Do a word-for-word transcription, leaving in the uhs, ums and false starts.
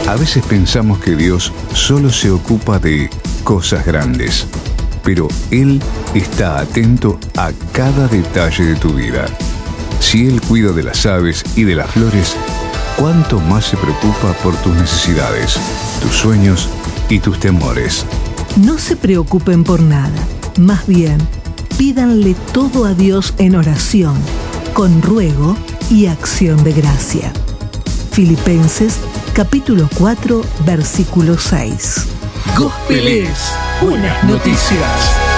A veces pensamos que Dios solo se ocupa de cosas grandes, pero Él está atento a cada detalle de tu vida. Si Él cuida de las aves y de las flores, ¿cuánto más se preocupa por tus necesidades, tus sueños y tus temores? No se preocupen por nada, más bien, pídanle todo a Dios en oración, con ruego y acción de gracia. Filipenses capítulo cuatro, versículo seis. Gospel es Buenas Noticias.